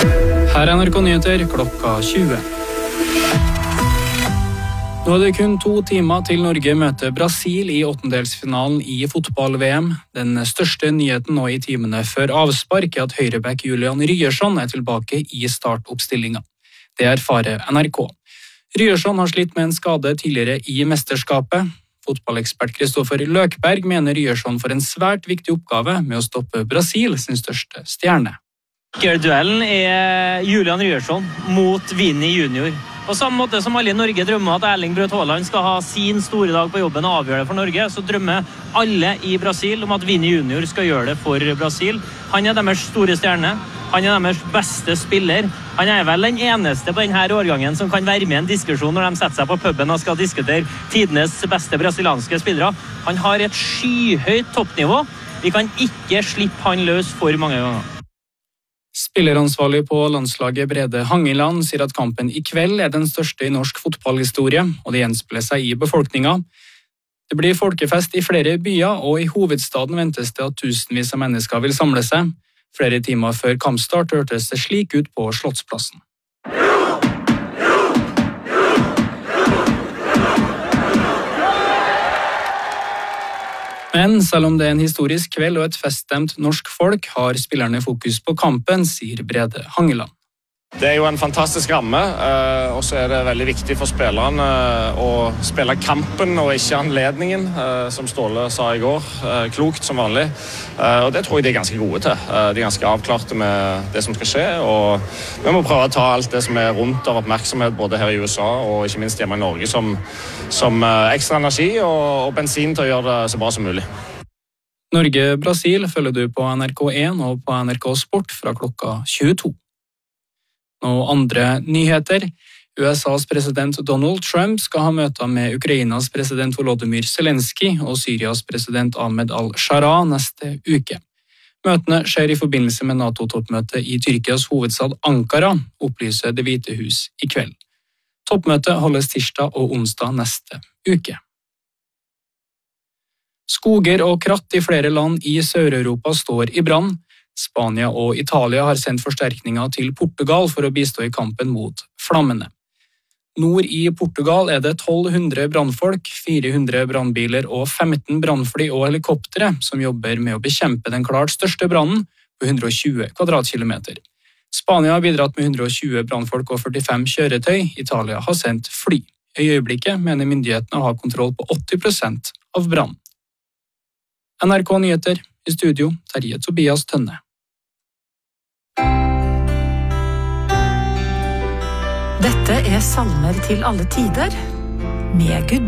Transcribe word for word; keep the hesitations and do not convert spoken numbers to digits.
Her er N R K Nyheter klokka tjue. Nå er det kun to timer til Norge møter Brasil i åttendelsfinalen i fotball-V M. Den største nyheten nå i timene før avspark er at høyreback Julian Ryerson er tilbake i startoppstillingen. Det erfarer N R K. Ryerson har slitt med en skade tidligere i mesterskapet. Fotballekspert Kristoffer Løkberg mener Ryerson får en svært viktig oppgave med å stoppe Brasil sin største stjerne. Duellen er Julian Ryerson mot Vini junior. På samme måte som alle i Norge drømmer at Erling Braut Haaland skal ha sin store dag på jobben og avgjøre det for Norge, så drømmer alle i Brasil om at Vini junior skal gjøre det for Brasil. Han er deres store stjerne. Han er deres beste spiller. Han er vel den eneste på denne årgangen som kan være med i en diskusjon når de setter seg på puben og skal diskutere tidenes beste brasilianske spillere. Han har et skyhøyt toppnivå. Vi kan ikke slippe han løs for mange ganger. Spilleransvarlig på landslaget Brede Hangeland sier at kampen i kveld er den største i norsk fotballhistorie, og det gjenspeiler seg i befolkningen. Det blir folkefest i flere byer, og i hovedstaden ventes det at tusenvis av mennesker vil samle seg. Flere timer før kampstart hørtes det slik ut på Slottsplassen. Men selv om det er en historisk kveld og et feststemt norsk folk, har spillerne fokus på kampen, sier Brede Hangeland. Det er jo en fantastisk ramme, og så er det veldig viktig for spillerne å spille kampen og ikke anledningen, som Ståle sa i går, klokt som vanlig. Og det tror jeg de er ganske gode til. De er ganske avklarte med det som skal skje, og vi må prøve å ta alt det som er rundt av oppmerksomhet, både her i U S A og ikke minst hjemme i Norge, som, som ekstra energi og, og bensin til å gjøre det så bra som mulig. Norge-Brasil følger du på N R K én og på N R K Sport fra klokka tjueto. Og andre nyheter. U S A's president Donald Trump skal ha møter med Ukrainas president Volodymyr Zelensky og Syrias president Ahmed al-Shara neste uke. Møtene skjer i forbindelse med NATO-toppmøtet i Tyrkias hovedstad Ankara, opplyser Det hvite hus i kveld. Toppmøtet holdes tirsdag og onsdag neste uke. Skoger og kratt i flere land i Sør-Europa står i brann. Spania og Italia har sendt forsterkninger til Portugal for å bistå i kampen mot flammene. Nord i Portugal er det tolv hundre brannfolk, fire hundre brannbiler og femten brannfly og helikoptere som jobber med å bekjempe den klart største brannen på hundre og tjue kvadratkilometer. Spania har bidratt med hundre og tjue brannfolk og førtifem kjøretøy. Italia har sendt fly. I øyeblikket mener myndighetene å ha kontroll på åtti prosent av brannen. N R K Nyheter. I studio, Terje Tobias Tønne. Dette er salmer til alle tider, med Gud.